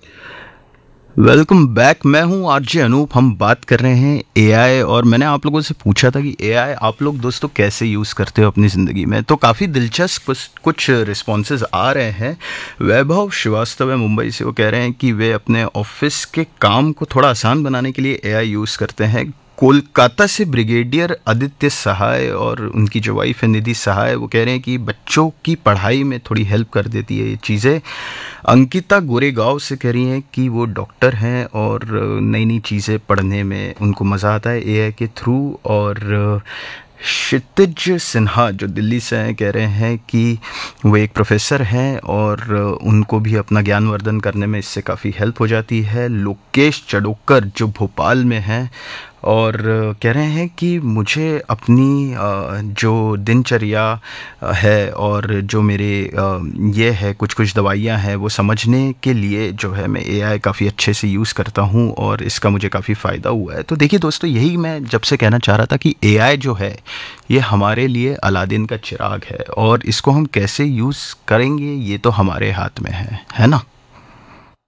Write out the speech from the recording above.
Welcome back. मैं हूं RJ Anoop. हम बात कर रहे हैं एआई, और मैंने आप लोगों से पूछा था कि एआई आप लोग दोस्तों कैसे यूज़ करते हो अपनी ज़िंदगी में। तो काफ़ी दिलचस्प कुछ रिस्पॉन्सेज आ रहे हैं। वैभव श्रीवास्तव है मुंबई से, वो कह रहे हैं कि वे अपने ऑफिस के काम को थोड़ा आसान बनाने के लिए एआई यूज़ करते हैं। कोलकाता से ब्रिगेडियर आदित्य सहाय और उनकी जो वाइफ है निधि सहाय, वो कह रहे हैं कि बच्चों की पढ़ाई में थोड़ी हेल्प कर देती है ये चीज़ें। अंकिता गोरेगांव से कह रही हैं कि वो डॉक्टर हैं और नई नई चीज़ें पढ़ने में उनको मज़ा आता है एआई के थ्रू। और क्षितिज सिन्हा जो दिल्ली से हैं, कह रहे हैं कि वो एक प्रोफेसर हैं और उनको भी अपना ज्ञानवर्धन करने में इससे काफ़ी हेल्प हो जाती है। लोकेश चडोकर जो भोपाल में हैं और कह रहे हैं कि मुझे अपनी जो दिनचर्या है और जो मेरे ये है कुछ कुछ दवाइयाँ हैं वो समझने के लिए जो है मैं एआई काफ़ी अच्छे से यूज़ करता हूँ और इसका मुझे काफ़ी फ़ायदा हुआ है। तो देखिए दोस्तों, यही मैं जब से कहना चाह रहा था कि एआई जो है ये हमारे लिए अलादीन का चिराग है और इसको हम कैसे यूज़ करेंगे ये तो हमारे हाथ में है ना।